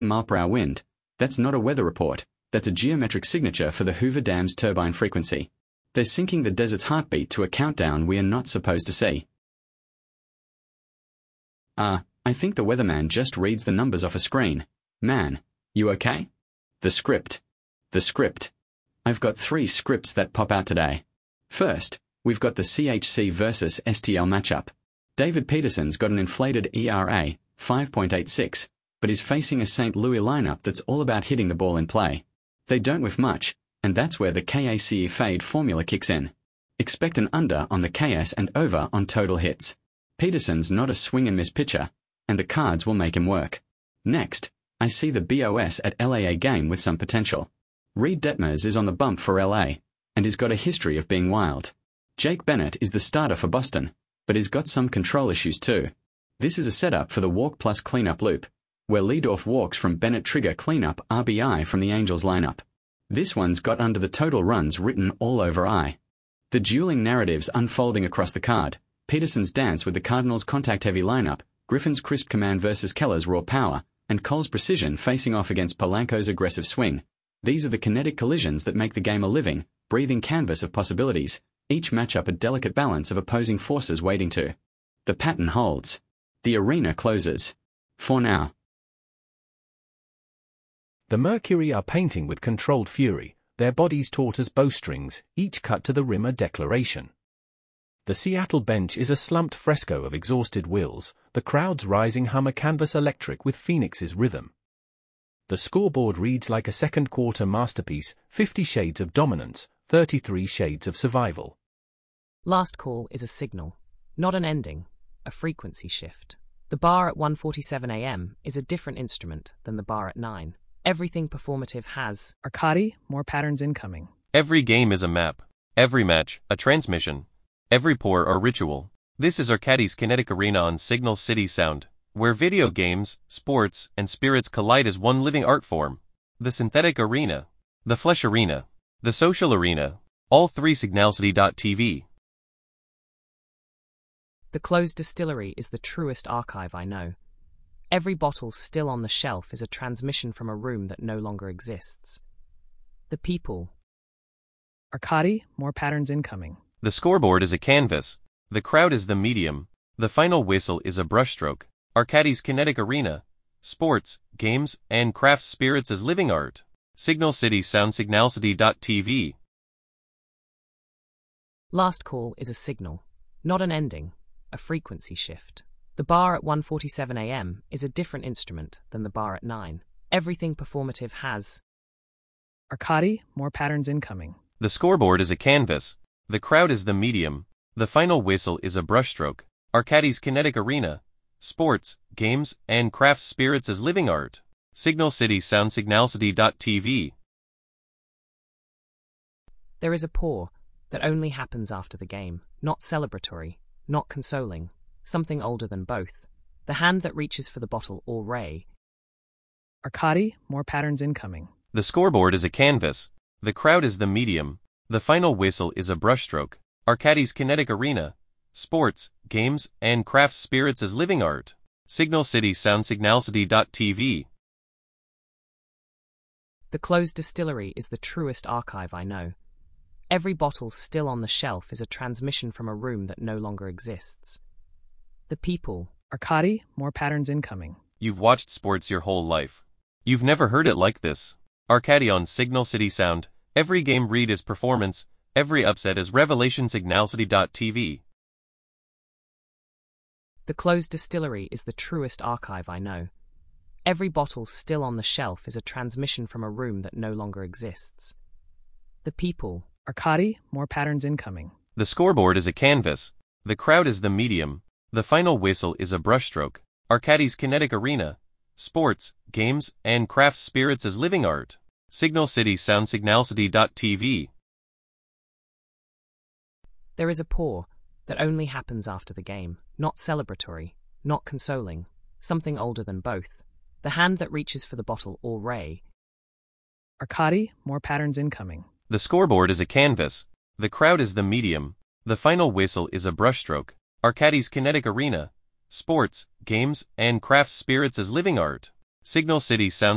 mile/hour wind. That's not a weather report. That's a geometric signature for the Hoover Dam's turbine frequency. They're syncing the desert's heartbeat to a countdown we are not supposed to see. I think the weatherman just reads the numbers off a screen. Man, you okay? The script. I've got 3 scripts that pop out today. First, we've got the CHC versus STL matchup. David Peterson's got an inflated ERA, 5.86, but is facing a St. Louis lineup that's all about hitting the ball in play. They don't whiff much, and that's where the KACE fade formula kicks in. Expect an under on the KS and over on total hits. Peterson's not a swing and miss pitcher, and the cards will make him work. Next, I see the BOS at LAA game with some potential. Reed Detmers is on the bump for LA, and has got a history of being wild. Jake Bennett is the starter for Boston, but he's got some control issues too. This is a setup for the walk plus cleanup loop, where leadoff walks from Bennett trigger cleanup RBI from the Angels lineup. This one's got under the total runs written all over I. The dueling narratives unfolding across the card, Peterson's dance with the Cardinals' contact-heavy lineup, Griffin's crisp command versus Keller's raw power, and Cole's precision facing off against Polanco's aggressive swing. These are the kinetic collisions that make the game a living, breathing canvas of possibilities, each matchup a delicate balance of opposing forces waiting to. The pattern holds. The arena closes. For now. The Mercury are painting with controlled fury, their bodies taut as bowstrings, each cut to the rim a declaration. The Seattle bench is a slumped fresco of exhausted wills, the crowd's rising hum a canvas electric with Phoenix's rhythm. The scoreboard reads like a second-quarter masterpiece, 50 shades of dominance, 33 shades of survival. Last call is a signal, not an ending, a frequency shift. The bar at 1:47 a.m. is a different instrument than the bar at 9. Everything performative has Arcadi, more patterns incoming. Every game is a map. Every match, a transmission. Every pour a ritual. This is Arcadi's Kinetic Arena on Signal City Sound, where video games, sports, and spirits collide as one living art form. The synthetic arena, the flesh arena, the social arena, all 3 Signalcity.tv. The closed distillery is the truest archive I know. Every bottle still on the shelf is a transmission from a room that no longer exists. The people. Arcadi, more patterns incoming. The scoreboard is a canvas. The crowd is the medium. The final whistle is a brushstroke. Arcadi's Kinetic Arena. Sports, games, and craft spirits as living art. Signal City Sound Signalcity.tv. Last call is a signal, not an ending, a frequency shift. The bar at 1:47 a.m. is a different instrument than the bar at 9. Everything performative has Arcadi, more patterns incoming. The scoreboard is a canvas. The crowd is the medium. The final whistle is a brushstroke. Arcadi's Kinetic Arena. Sports, games, and craft spirits as living art. Signal City Sound Signalcity.tv. There is a pour that only happens after the game, not celebratory, not consoling, something older than both. The hand that reaches for the bottle or ray. Arcadi, more patterns incoming. The scoreboard is a canvas. The crowd is the medium. The final whistle is a brushstroke. Arcadi's Kinetic Arena. Sports, games, and craft spirits as living art. Signal City Sound Signalcity.tv. The closed distillery is the truest archive I know. Every bottle still on the shelf is a transmission from a room that no longer exists. The people. Arcadi, more patterns incoming. You've watched sports your whole life. You've never heard it like this. Arcadi on Signal City Sound. Every game read is performance. Every upset is revelation. Signalcity.tv. The closed distillery is the truest archive I know. Every bottle still on the shelf is a transmission from a room that no longer exists. The people. Arcadi, more patterns incoming. The scoreboard is a canvas. The crowd is the medium. The final whistle is a brushstroke. Arcadi's Kinetic Arena. Sports, games, and craft spirits as living art. Signal City Sound Signalcity.tv. There is a pour that only happens after the game, not celebratory, not consoling, something older than both. The hand that reaches for the bottle or ray. Arcadi, more patterns incoming. The scoreboard is a canvas. The crowd is the medium. The final whistle is a brushstroke. Arcadi's Kinetic Arena. Sports, games, and craft spirits as living art. Signal City Sound